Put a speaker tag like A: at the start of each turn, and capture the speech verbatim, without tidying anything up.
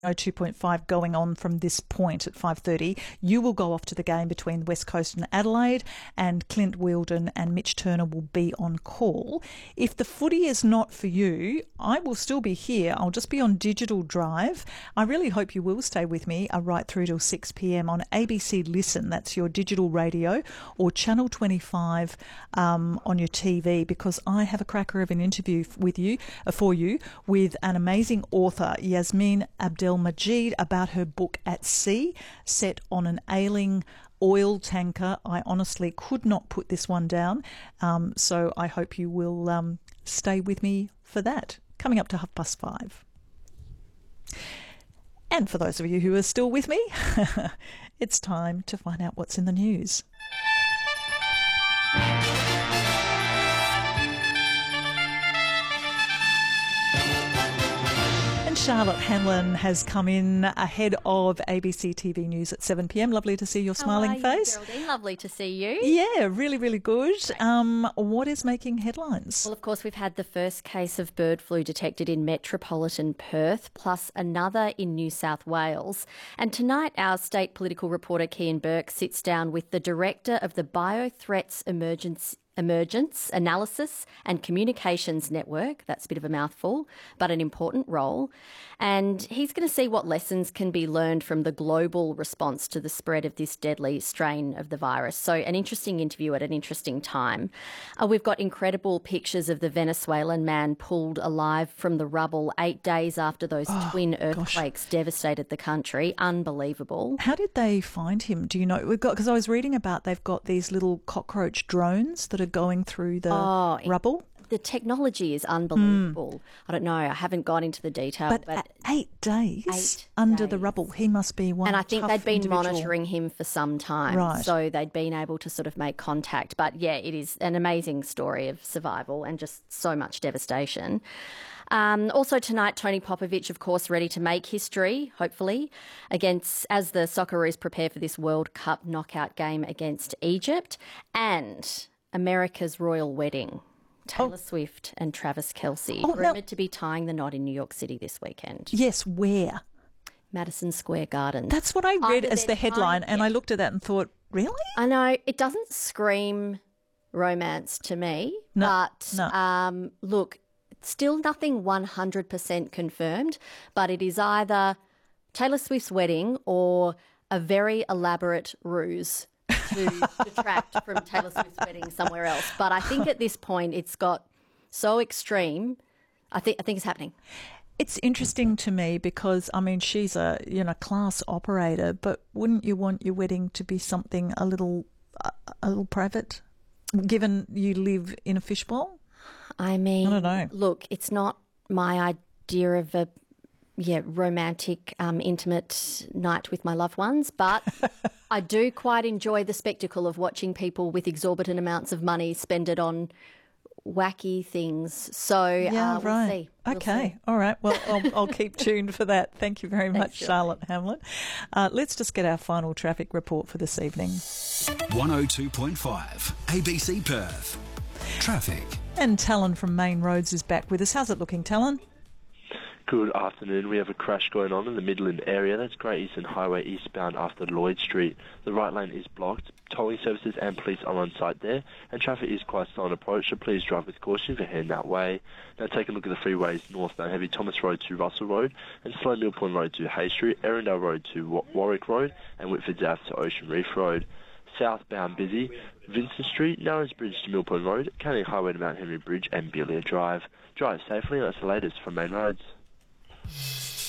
A: oh two point five going on from this point at five thirty. You will go off to the game between West Coast and Adelaide, and Clint Wheeldon and Mitch Turner will be on call. If the footy is not for you, I will still be here. I'll just be on Digital Drive. I really hope you will stay with me uh, right through till six p.m. on A B C Listen. That's your digital radio, or Channel twenty-five um, on your T V, because I have a cracker of an interview with you, uh, for you with an amazing author, Yasmin Abdel Majid, about her book At Sea, set on an ailing oil tanker. I honestly could not put this one down, um, so I hope you will um, stay with me for that. Coming up to half past five. And for those of you who are still with me, it's time to find out what's in the news. Charlotte Hanlon has come in ahead of A B C T V News at seven p.m. Lovely to see your
B: How
A: smiling
B: are you,
A: face.
B: Geraldine? Lovely to see you.
A: Yeah, really, really good. Um, what is making headlines?
B: Well, of course, we've had the first case of bird flu detected in metropolitan Perth, plus another in New South Wales. And tonight, our state political reporter, Kian Burke, sits down with the director of the Biothreats Emergency Emergence, Analysis and Communications Network. That's a bit of a mouthful, but an important role. And he's going to see what lessons can be learned from the global response to the spread of this deadly strain of the virus. So an interesting interview at an interesting time. Uh, we've got incredible pictures of the Venezuelan man pulled alive from the rubble eight days after those
A: oh,
B: twin earthquakes gosh. devastated the country. Unbelievable.
A: How did they find him? Do you know? We've got, because I was reading about they've got these little cockroach drones that are going through the oh, rubble.
B: The technology is unbelievable. Mm. I don't know. I haven't gone into the detail.
A: But,
B: but
A: at eight days
B: eight
A: under
B: days.
A: the rubble, he must be one
B: And I think
A: tough
B: they'd been
A: individual.
B: monitoring him for some time.
A: Right.
B: So they'd been able to sort of make contact. But yeah, it is an amazing story of survival and just so much devastation. Um, also tonight, Tony Popovich, of course, ready to make history, hopefully, against as the Socceroos prepare for this World Cup knockout game against Egypt, and America's royal wedding. Taylor oh. Swift and Travis Kelce,
A: oh,
B: rumoured
A: no.
B: to be tying the knot in New York City this weekend.
A: Yes, where?
B: Madison Square Garden.
A: That's what I read Either as the headline, and I looked at that and thought, really?
B: I know. It doesn't scream romance to me,
A: no,
B: but
A: no.
B: Um, look, still nothing one hundred percent confirmed, but it is either Taylor Swift's wedding or a very elaborate ruse to detract from Taylor Swift's wedding somewhere else. But I think at this point it's got so extreme. I think I think it's happening.
A: It's interesting to me because, I mean, she's a, you know, class operator, but wouldn't you want your wedding to be something a little a, a little private, given you live in a fishbowl?
B: I mean,
A: I don't know.
B: Look, it's not my idea of a yeah, romantic, um, intimate night with my loved ones. But I do quite enjoy the spectacle of watching people with exorbitant amounts of money spend it on wacky things. So
A: yeah,
B: uh, we'll
A: right.
B: see. We'll
A: okay.
B: see.
A: All right. Well, I'll, I'll keep tuned for that. Thank you very much,
B: Thanks,
A: Charlotte Hamlin. Uh, let's just get our final traffic report for this evening.
C: one oh two point five A B C Perth. Traffic.
A: And Talon from Main Roads is back with us. How's it looking, Talon?
D: Good afternoon. We have a crash going on in the Midland area. That's Great Eastern Highway eastbound after Lloyd Street. The right lane is blocked. Tolling services and police are on site there, and traffic is quite slow on approach, so please drive with caution if you're heading that way. Now take a look at the freeways northbound. Heavy Thomas Road to Russell Road, and Slow Mill Point Road to Hay Street, Erindale Road to Warwick Road, and Whitford's Ave to Ocean Reef Road. Southbound busy, Vincent Street, Narrows Bridge to Mill Point Road, Canning Highway to Mount Henry Bridge, and Belia Drive. Drive safely, and that's the latest from Main Roads.